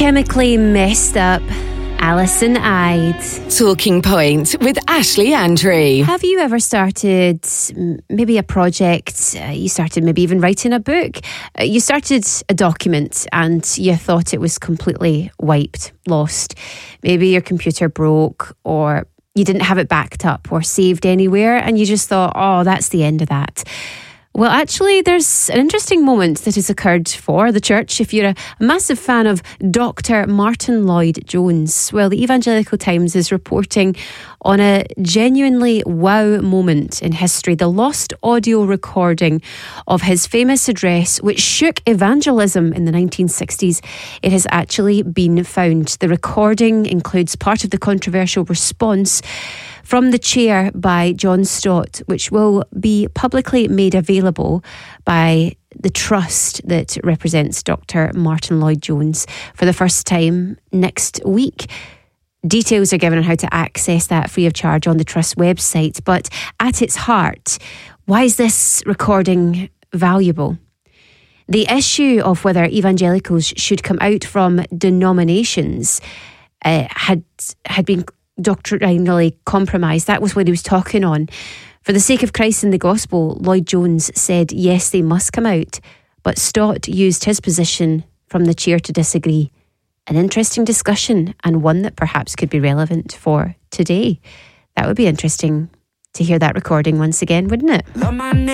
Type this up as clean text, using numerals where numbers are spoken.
Chemically Messed Up, Alison Ide. Talking Point with Ashley Andrew. Have you ever started maybe a project? You started maybe even writing a book. You started a document and you thought it was completely wiped, lost. Maybe your computer broke, or you didn't have it backed up or saved anywhere, and you just thought, oh, that's the end of that. Well, actually, there's an interesting moment that has occurred for the church. If you're a massive fan of Dr. Martyn Lloyd-Jones, well, the Evangelical Times is reporting on a genuinely wow moment in history, the lost audio recording of his famous address, which shook evangelism in the 1960s. It has actually been found. The recording includes part of the controversial response from the chair by John Stott, which will be publicly made available by the trust that represents Dr. Martyn Lloyd-Jones for the first time next week. Details are given on how to access that free of charge on the Trust website. But at its heart, why is this recording valuable? The issue of whether evangelicals should come out from denominations had been doctrinally compromised. That was what he was talking on. For the sake of Christ and the gospel, Lloyd-Jones said yes, they must come out, but Stott used his position from the chair to disagree. An interesting discussion, and one that perhaps could be relevant for today. That would be interesting to hear that recording once again, wouldn't it?